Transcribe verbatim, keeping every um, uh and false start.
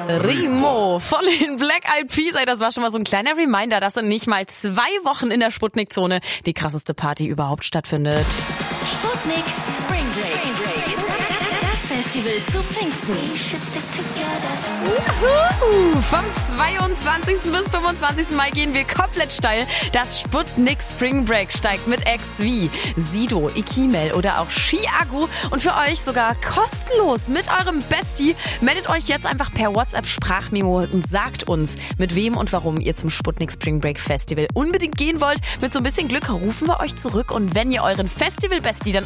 Rimo von den Black Eyed Peas. Ey, das war schon mal so ein kleiner Reminder, dass in nicht mal zwei Wochen in der Sputnik-Zone die krasseste Party überhaupt stattfindet. Sputnik Spring Break. Das Festival zu Pfingsten. Juhu. Vom zweiundzwanzigsten bis fünfundzwanzigsten Mai gehen wir komplett steil. Das Sputnik Spring Break steigt mit Acts wie Sido, Ikimel oder auch Chiago und für euch sogar kostenlos mit eurem Bestie. Meldet euch jetzt einfach per WhatsApp-Sprachmemo und sagt uns, mit wem und warum ihr zum Sputnik Spring Break Festival unbedingt gehen wollt. Mit so ein bisschen Glück rufen wir euch zurück und wenn ihr euren Festival-Bestie dann